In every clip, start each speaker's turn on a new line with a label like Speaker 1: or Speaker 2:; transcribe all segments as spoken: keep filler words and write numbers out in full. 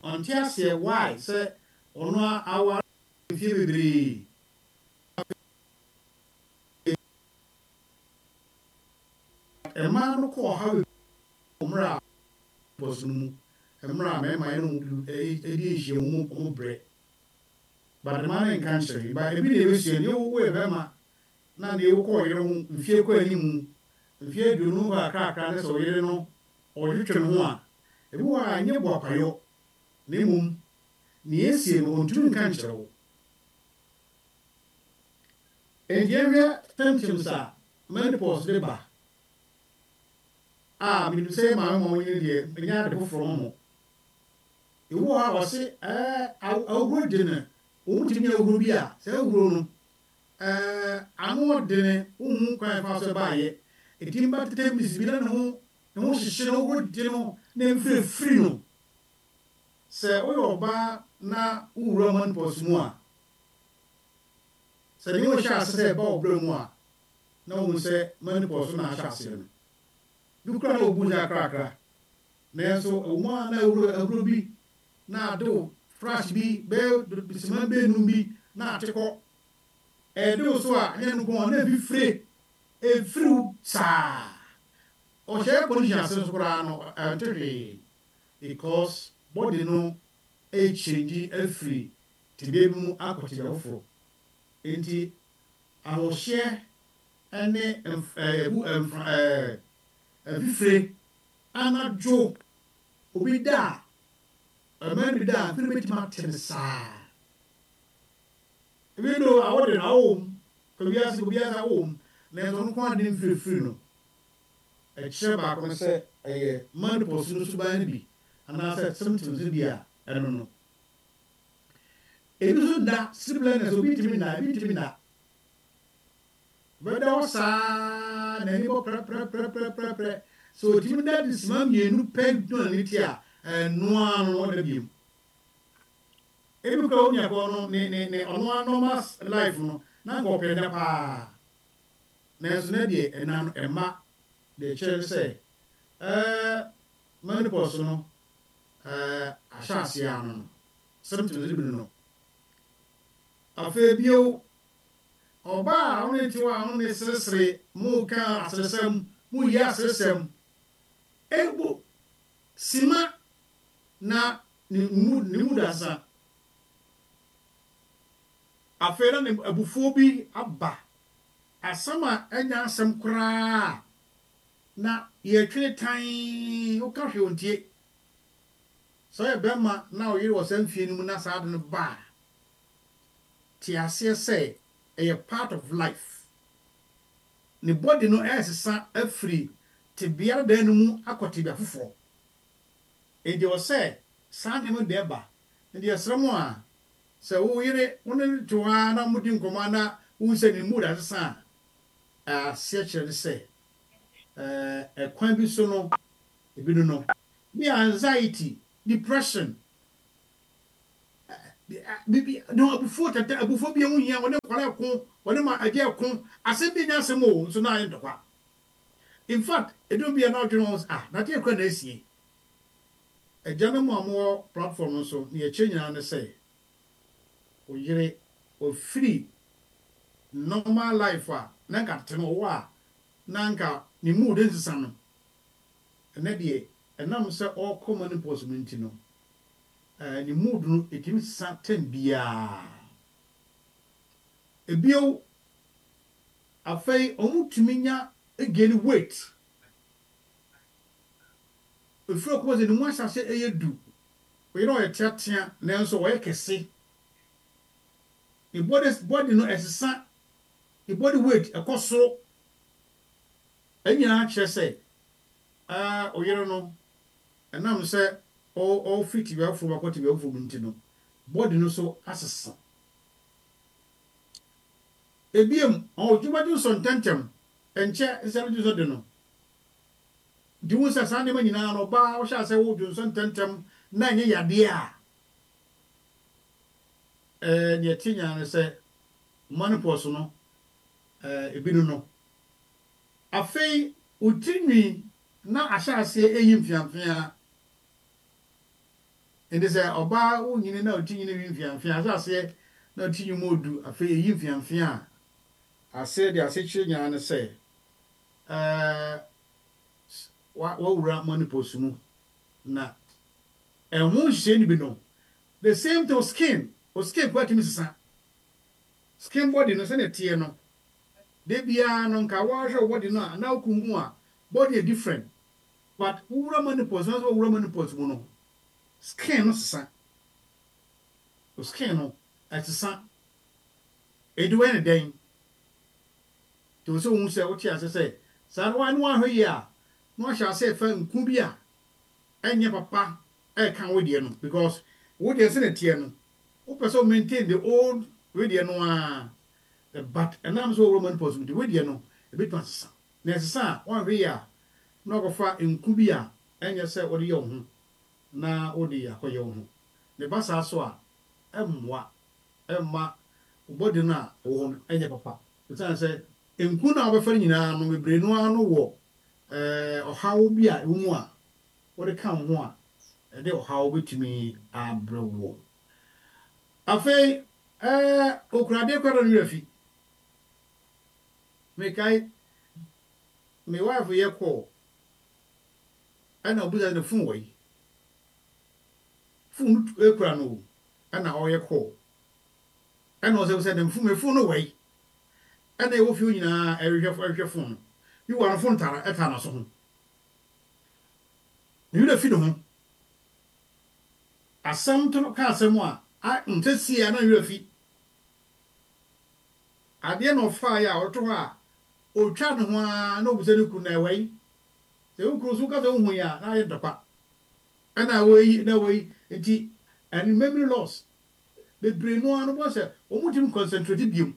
Speaker 1: until I say why say ono our fie bebre e ma no ko ha omra bosunu emra me ma no e di hie mu mu bre but the man kan shiri ba e bi de we sie ne wo e be ma na ne wo ko yere hu mfie ko animu mfie dunu ba krakra ne so yere no o yitwe ho a e bi wa anye bo akwayo ne mum ne esie no ontun kan shiro e die we symptoms a menopause de ba ah mi say ma mo yere de nya de foforo mo e wo ha wose eh awuro de ne o mutimi awuro bi a se awuro no eh anu de ne uhu kwan fa so ba ye etimba tete mis bi na no no hihye no wo de no na mfiri firi no se o yo ba na uro man posmu a se ni wo sha se ba obro mu a na wo se man posu na sha se no dukra na obu ja krakra na so o ma na uro awuro bi na do fresh bi be bisman be nu bi na ateko e do so a nya no go na bi fre e fru sa o she condition so kura no antwe because body no e change e free ti be mu akoti ya ofo enti a wo she ene eh bu eh bi fre anajo obi da a man be da feel bit mountain sa even though I want na home ko bi as ko bi as home na so no kwa din free free no e che ba ko se eh man posu no suba ni bi ana se symptoms bi a eno no e bi so da siblen so bi timi na bi timi na weda sa na ni bo pre pre pre pre pre pre so timi da dis man mienu peg no ni tia no ano na biem ebi ko onya ko no ne ne ne ono normal life no na ko pe da pa na so na die ena ema de chere se eh menopause no eh ashase ano symptoms bi no afa bio oba oni ti wa oni sesre mu ka asesem mu ya asesem ebo sima na ni mood ni mood asa afera ne abufuo bi aba asama anya asem kura na ye twene tan o ka hwe ontie so ye bema na o yire wo sam fie ni mu na sa de no ba ti ase say a part of life ni body no esesa afri ti bia da no mu akoti bia foforo e de o say sande mo de ba ndi esremo a se wo yire woni to ana mudi nkoma na wo se ni mu da sesa a se chere se eh e kwan bi so no e bi no no bi anxiety depression bibi no before that before bi ehun hia woni kwara ko woni ma age ko ase bi nya asem o so na ayi ndokwa in fact e do bi na odwon ah na te kwa na asie e jana mo amo platform so ne ye nyina ne say o yire o free normal life a na ka teno wa na nka ni mood nsisa no na de enam se all common possibility no eh ni mood no etimi saten bia ebio afei omutumi nya again weight efro ko ze ni mu asase eyedu we no etiatia na nso we kese the body body no esesa the body weight ekosoro enyina kire se ah oyero no enam se o o fit we afro bakoti we afro nti no body no so asesa ebiem o jubadu so ntentem enche esere du so de no diwu sa sa ne ma nyina no ba wo sha se wo du so ntentem na nye yade a eh ne tinya ne se menopause no eh ebinu no afei utinwi na ashase eyi mfiamfia And they say oba wo nyine na oti nyine wi mfiamfia asa ase na oti nyumo odu afi yi mfiamfia ase de ase chire nya na say eh wa wura menopause mu na ehun hye ni bi no the same to skin o skin kwa timi sisa skin body no se na tie no de bia no nka wa hwe body no na okuhu a body is different but wura menopause no wura menopause mu no skin no sisa o skin no atisa edu en den to so hu se o ti ase se sa no wan wa hwe ya no sha se fa nku bi a enye papa e kan wo de no because wo de se na tie no o person maintain the old we de no a but enam so roman post with we de no e bit pass na sesa wan hwe ya no go fa nku bi a enye se wo de ye ho na wo de akoye ho ne basa so a emwa emma body na wo enye papa it's say nku na wo fa nyina no bebre no anu wo eh ohawo bi a emu a wo de kan ho a e de ohawo betimi abrewo afei eh okrade kwaro no rafi me kai me wife ye ko ana obuza ne fun wai fun ekura no ana o ye ko ana o se se dem fun me fun no wai ana e wo fi nyina ehwehwe ehwehwe fun bi wa fun tara eta na so ho ni le fi do ho asam to ka asam a a ntesi ya na le fi ade no fa ya o to a o twa no ho a na obuze ne ku na wai se o kru su ka se hu ya na ye dopa ana wai na wai enti and memory loss the brain no anu bo se o mu tim concentrate biom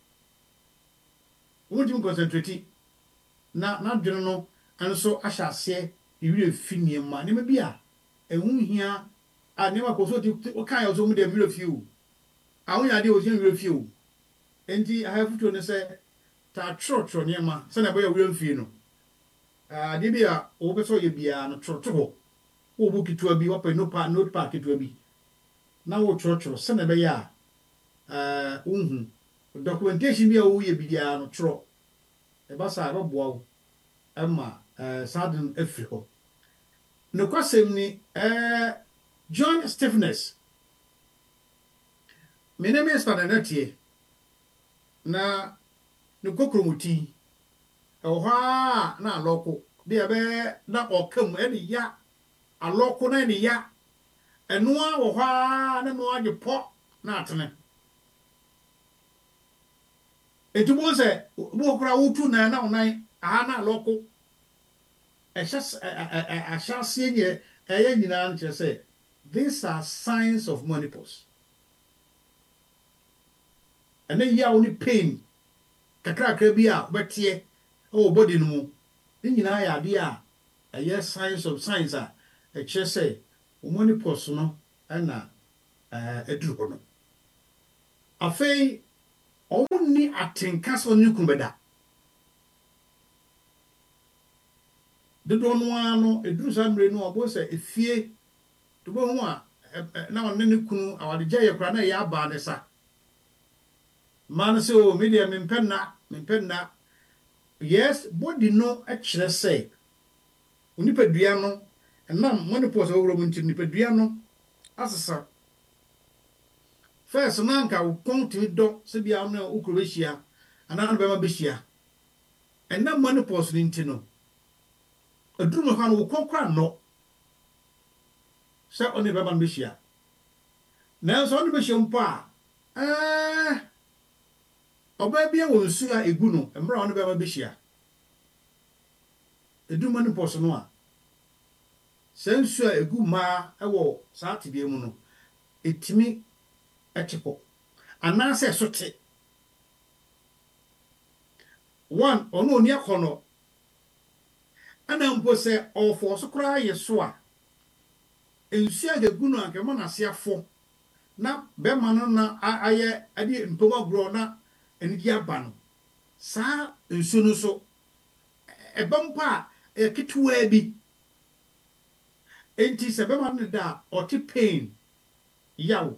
Speaker 1: o mu tim concentrate na na dwene no anso ahya ase iwire fi niema ne ma bia ehun hia a ne ma ko so ti o kan yo so mu de iwire fi o awon ya de o sin iwire fi o enti I have to say ta trotro niema se na boya iwire fi no a de bia o be so ye bia no trotro o bu kitua bi opa no pa note pa kitua bi na wo trotro se na be ya eh unhu documentation bi a wo ye bia no tro e ba sa ba boa wo emma eh sadin afriko no kwasem ni eh John Stiffness me ne me stand na tie na no kokromuti e ho a na aloko de be na okam e ni ya aloko na ni ya eno a wo ho a na no age po na atene etubo se bo kra wutu na na onan aha na aloko e shas a shas ye e nyina nche say these are signs of menopause and then ya only pain kakra kakra bi a betie o body no mu ni nyina ya de a e signs of signs a e che say menopause no na eh eduru no afei o ni atenka so ni kunbeda de do no ano eduru samre no obo se efie to bo hu a na won ne kunu awade gye kra na ya aba ne sa man se o media mempenna mempenna yes body no a kire say onipadua no na menopause owro mu nti nipadua no asesa first na nka wo konti do se bia na ukro behia ana na be ma behia and na menopause ni nti no aduru me hwan wo konkra no se oni be ma behia na so oni behia mpo a eh oba bia wo nsu a egu no emra oni be ma behia edu menopause no a sensu a egu ma ewo saa tibie mu no etimi etiko anase sote one ono oni akono ana mpo se ofo so kra yeso a ensu a egu no anke mo na se afo na be ma no na aye ade mpoma gro na enigi aba no saa ensu no so ebampa ekituwa bi enti se be ma no da oti pain yawo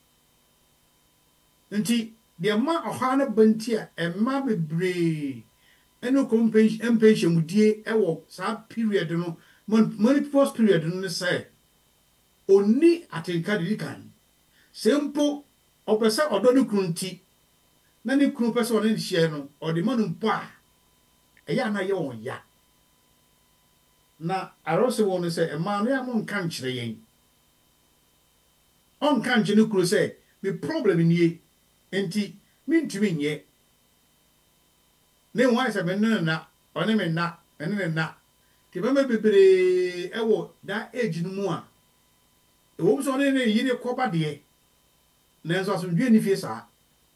Speaker 1: enti de ma oha na banti a emma bebre eno compensation mudie ewo sa period no menopause period no say oni atenka de kan sempo opese odo ne krunti na ne kru pese one hie no ode manu mpo a eya na ye won ya na arose won say emma no ya mo nka nkyere yen on kan nkyere kru say me problem nie enti mintumi nye ne won say me no na one me na ene ne na ti ba me bebere ewo da age no mu a ewo so ne ne yire koba de na enso asomdwe ni fie saa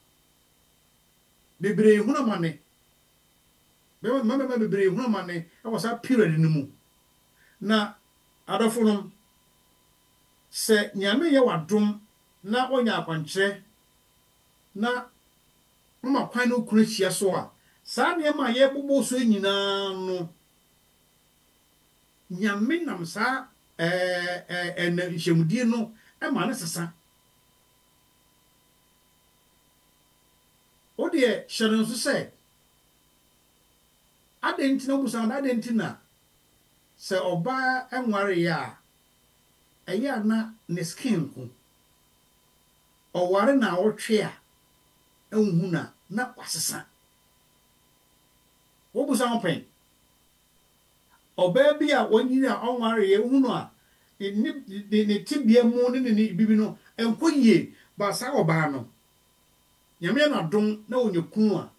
Speaker 1: bebere hunu mane be me me bebere hunu mane ewo sa period no mu na adofo no se nyame ye wadom na onya akwankyere na mama kwan no kunu hia so a saa ne ma ye bobo so nyina no nyame nam saa eh eh na nhemudie no e ma ne sesa o de hyere nso se adentina obusan adentina se oba enware ya eya na ne skin ko oware na wotwe a enhu na na kwasesa obusan pen oba bi a wonyina onware ye hu no a ni ni tibia mu ni ni bibi no enkoyie ba sa oba no nyame na dom na onye kunu a